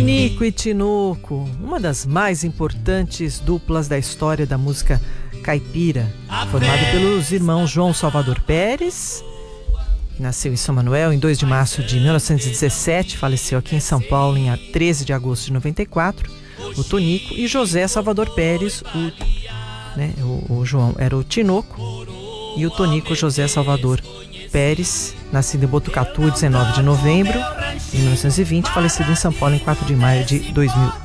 Tinico e Tinoco, uma das mais importantes duplas da história da música caipira, formado pelos irmãos João Salvador Pérez, que nasceu em São Manuel em 2 de março de 1917, faleceu aqui em São Paulo em 13 de agosto de 94, o Tonico, e José Salvador Pérez, o João era o Tinoco, e o Tonico José Salvador Pérez, nascido em Botucatu, 19 de novembro de 1920, falecido em São Paulo em 4 de maio de 2000.